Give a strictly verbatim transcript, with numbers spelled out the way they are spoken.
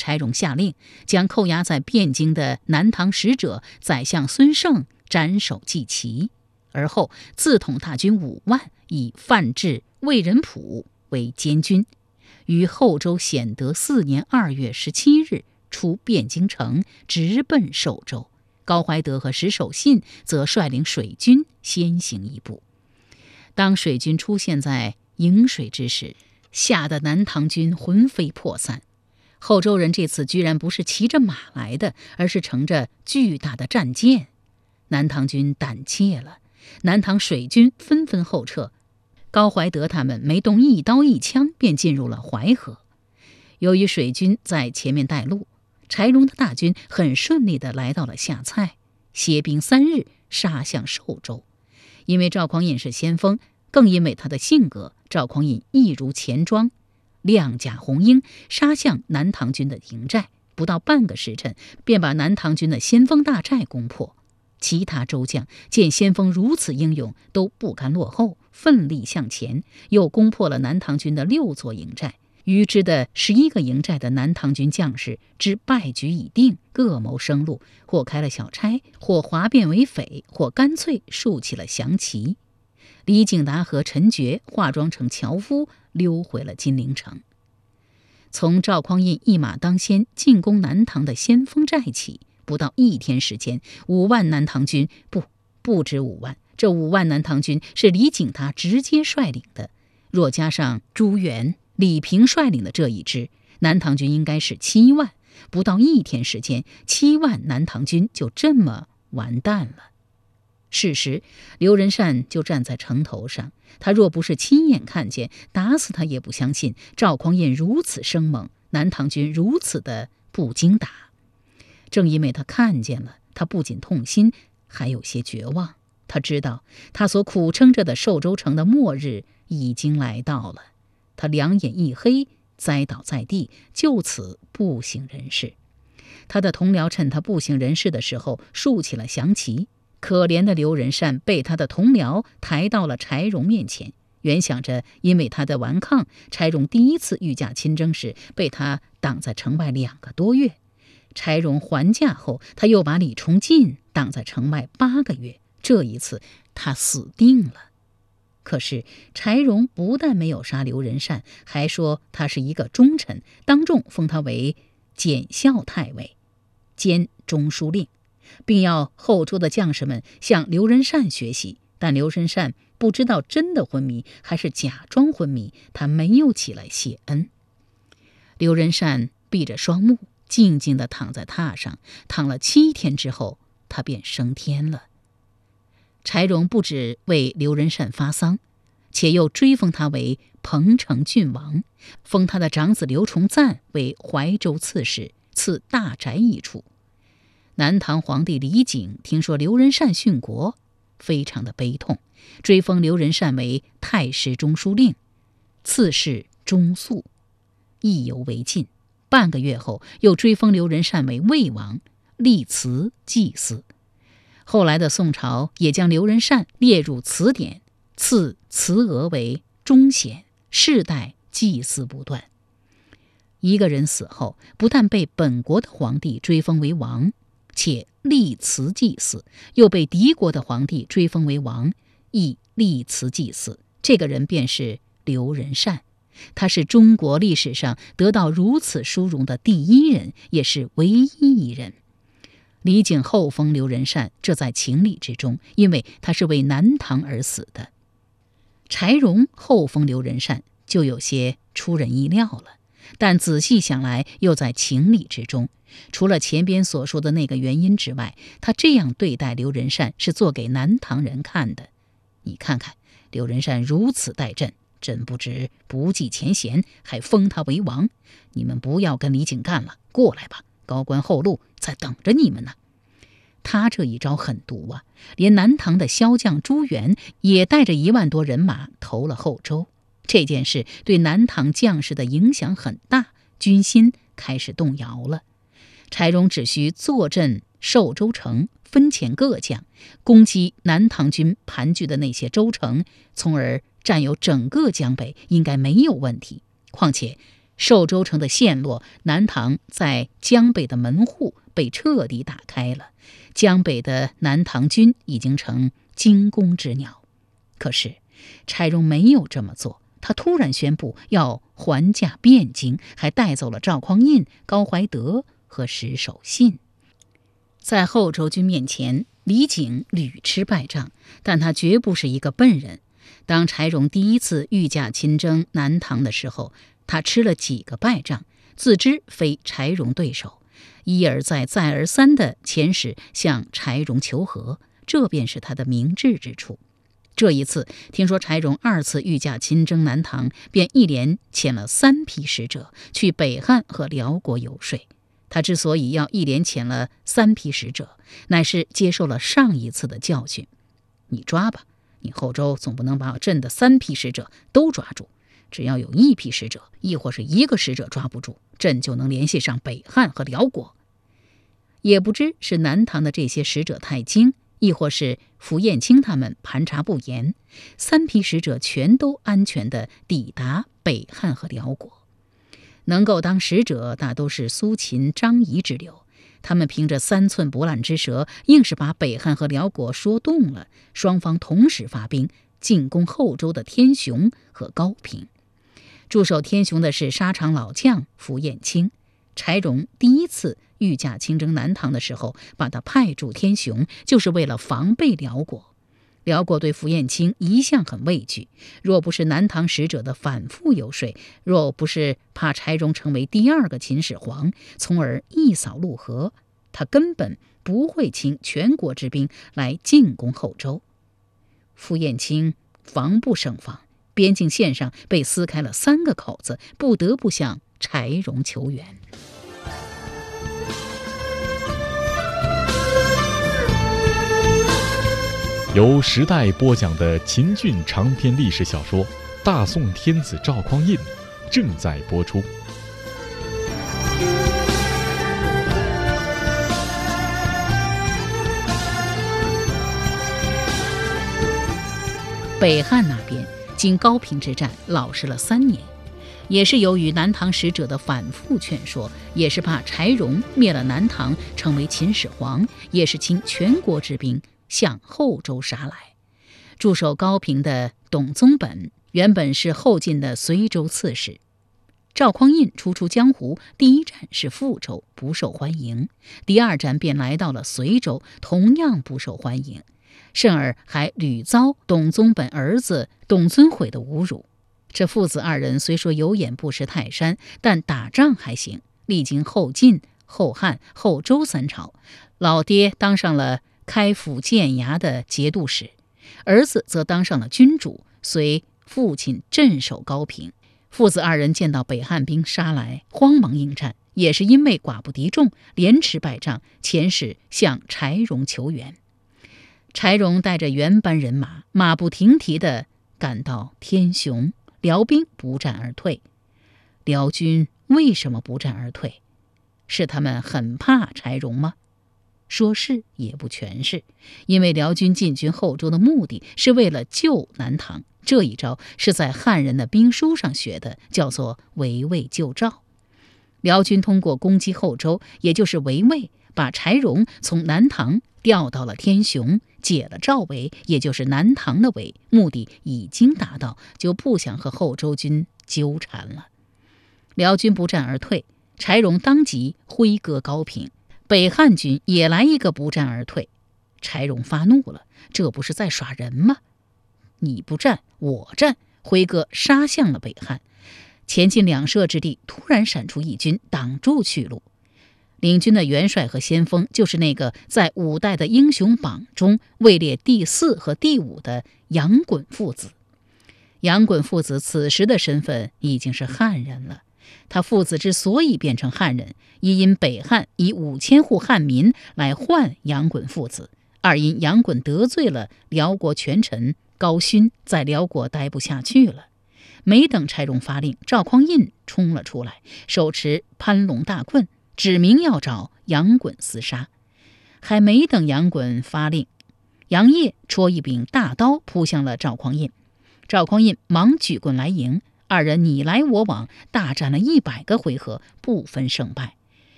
柴荣下令将扣押在汴京的南唐使者宰相孙胜斩首祭旗，而后自统大军五万，以范质、魏仁溥为监军，于后周显德四年二月十七日出汴京城，直奔寿州。高怀德和石守信则率领水军先行一步。当水军出现在颍水之时，吓得南唐军魂飞魄散。后周人这次居然不是骑着马来的，而是乘着巨大的战舰。南唐军胆怯了，南唐水军纷纷后撤。高怀德他们没动一刀一枪，便进入了淮河。由于水军在前面带路，柴荣的大军很顺利地来到了下蔡，歇兵三日，杀向寿州。因为赵匡胤是先锋，更因为他的性格，赵匡胤一如钱庄，亮甲红缨，杀向南唐军的营寨，不到半个时辰，便把南唐军的先锋大寨攻破。其他州将见先锋如此英勇，都不甘落后，奋力向前，又攻破了南唐军的六座营寨。余之的十一个营寨的南唐军将士知败局已定，各谋生路，或开了小差，或哗变为匪，或干脆竖起了降旗。李景达和陈觉化妆成樵夫，溜回了金陵城。从赵匡胤一马当先进攻南唐的先锋寨起，不到一天时间，五万南唐军不不止五万，这五万南唐军是李景达直接率领的，若加上朱元、李平率领的这一支，南唐军应该是七万。不到一天时间，七万南唐军就这么完蛋了。事实，刘仁善就站在城头上，他若不是亲眼看见，打死他也不相信赵匡胤如此生猛，南唐军如此的不经打。正因为他看见了，他不仅痛心，还有些绝望。他知道他所苦撑着的寿州城的末日已经来到了。他两眼一黑，栽倒在地，就此不省人事。他的同僚趁他不省人事的时候竖起了降旗。可怜的刘仁善被他的同僚抬到了柴荣面前，原想着因为他的顽抗，柴荣第一次御驾亲征时被他挡在城外两个多月。柴荣还驾后，他又把李崇进挡在城外八个月，这一次他死定了。可是柴荣不但没有杀刘仁善，还说他是一个忠臣，当众封他为检校太尉，兼中书令，并要后周的将士们向刘仁善学习。但刘仁善不知道真的昏迷还是假装昏迷，他没有起来谢恩。刘仁善闭着双目，静静地躺在榻上，躺了七天之后，他便升天了。柴荣不止为刘仁善发丧，且又追封他为彭城郡王，封他的长子刘崇赞为怀州刺史，赐大宅一处。南唐皇帝李璟听说刘仁善殉国，非常的悲痛，追封刘仁善为太师中书令，赐谥中肃，意犹未尽。半个月后，又追封刘仁善为魏王，立祠祭祀。后来的宋朝也将刘仁善列入词典，赐慈娥为忠显，世代祭祀不断。一个人死后，不但被本国的皇帝追封为王，且立祠祭祀，又被敌国的皇帝追封为王，亦立祠祭祀。这个人便是刘仁善，他是中国历史上得到如此殊荣的第一人，也是唯一一人。李璟后封刘仁善，这在情理之中，因为他是为南唐而死的。柴荣后封刘仁善就有些出人意料了，但仔细想来又在情理之中。除了前边所说的那个原因之外，他这样对待刘仁善是做给南唐人看的。你看看刘仁善如此待朕，朕不知不计前嫌，还封他为王。你们不要跟李璟干了，过来吧，高官厚禄在等着你们呢。他这一招狠毒啊，连南唐的骁将朱元也带着一万多人马投了后周。这件事对南唐将士的影响很大，军心开始动摇了。柴荣只需坐镇寿州城，分遣各将攻击南唐军盘踞的那些州城，从而占有整个江北，应该没有问题。况且寿州城的陷落，南唐在江北的门户被彻底打开了，江北的南唐军已经成惊弓之鸟。可是柴荣没有这么做，他突然宣布要还价汴京，还带走了赵匡胤、高怀德和石守信。在后周军面前，李景屡吃败仗，但他绝不是一个笨人。当柴荣第一次御驾亲征南唐的时候，他吃了几个败仗，自知非柴荣对手，一而再再而三地遣使向柴荣求和，这便是他的明智之处。这一次听说柴荣二次御驾亲征南唐，便一连遣了三批使者去北汉和辽国游说。他之所以要一连遣了三批使者，乃是接受了上一次的教训。你抓吧，你后周总不能把朕的三批使者都抓住，只要有一批使者，亦或是一个使者抓不住，朕就能联系上北汉和辽国。也不知是南唐的这些使者太精，亦或是符彦卿他们盘查不严，三批使者全都安全地抵达北汉和辽国。能够当使者大都是苏秦、张仪之流，他们凭着三寸不烂之舌，硬是把北汉和辽国说动了，双方同时发兵进攻后周的天雄和高平。驻守天雄的是沙场老将符彦卿。柴荣第一次御驾亲征南唐的时候，把他派驻天雄，就是为了防备辽国。辽国对符彦卿一向很畏惧，若不是南唐使者的反复游说，若不是怕柴荣成为第二个秦始皇，从而一扫陆河，他根本不会倾全国之兵来进攻后周。符彦卿防不胜防，边境线上被撕开了三个口子，不得不向柴荣求援。 由时代播讲的秦俊长篇历史小说《大宋天子赵匡胤》正在播出。 北汉那边经高平之战老实了三年，也是由于南唐使者的反复劝说，也是怕柴荣灭了南唐成为秦始皇，也是倾全国之兵向后周杀来。驻守高平的董宗本原本是后晋的随州刺史。赵匡胤初出江湖，第一站是富州，不受欢迎；第二站便来到了随州，同样不受欢迎，甚而还屡遭董宗本儿子董遵毁的侮辱。这父子二人虽说有眼不识泰山，但打仗还行。历经后晋、后汉、后周三朝，老爹当上了开府建衙的节度使，儿子则当上了君主，随父亲镇守高平。父子二人见到北汉兵杀来，慌忙应战，也是因为寡不敌众，连吃败仗，遣使向柴荣求援。柴荣带着原班人马，马不停蹄地赶到天雄，辽兵不战而退。辽军为什么不战而退？是他们很怕柴荣吗？说是也不全是，因为辽军进军后周的目的是为了救南唐，这一招是在汉人的兵书上学的，叫做围魏救赵。辽军通过攻击后周，也就是围魏，把柴荣从南唐调到了天雄，解了赵围，也就是南唐的围，目的已经达到，就不想和后周军纠缠了。辽军不战而退，柴荣当即挥戈高平，北汉军也来一个不战而退。柴荣发怒了，这不是在耍人吗？你不战我战，挥戈杀向了北汉。前进两射之地，突然闪出一军，挡住去路。领军的元帅和先锋就是那个在五代的英雄榜中位列第四和第五的杨衮父子。杨衮父子此时的身份已经是汉人了。他父子之所以变成汉人，一因北汉以五千户汉民来换杨衮父子，二因杨衮得罪了辽国权臣高勋，在辽国待不下去了。没等柴荣发令，赵匡胤冲了出来，手持攀龙大棍，指明要找杨衮厮杀。还没等杨衮发令，杨业戳一柄大刀扑向了赵匡胤。赵匡胤忙举棍来迎， 二人你来我往，大战了一百个回合，不分胜败。